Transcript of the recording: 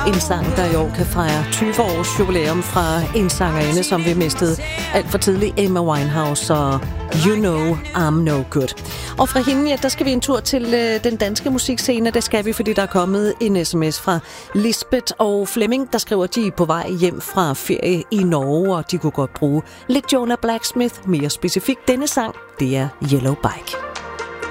En sang, der i år kan fejre 20 års jubilæum fra en sangerinde, som vi mistede alt for tidligt, Emma Winehouse, og You Know I'm No Good. Og fra hende, ja, der skal vi en tur til den danske musikscene. Det skal vi, fordi der er kommet en sms fra Lisbeth og Flemming, der skriver, at de er på vej hjem fra ferie i Norge, og de kunne godt bruge lidt Jonah Blacksmith. Mere specifikt denne sang, det er Yellow Bike.